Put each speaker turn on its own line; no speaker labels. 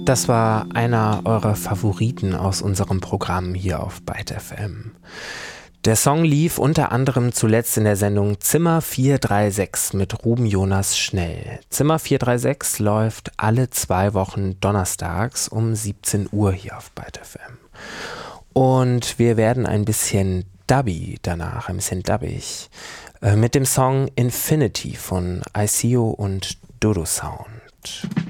Das war einer eurer Favoriten aus unserem Programm hier auf Byte FM. Der Song lief unter anderem zuletzt in der Sendung Zimmer 436 mit Ruben Jonas Schnell. Zimmer 436 läuft alle 2 Wochen donnerstags um 17 Uhr hier auf Byte FM. Und wir werden ein bisschen dubbig danach, ein bisschen dubbig, mit dem Song Infinity von ICO und Dodo Sound.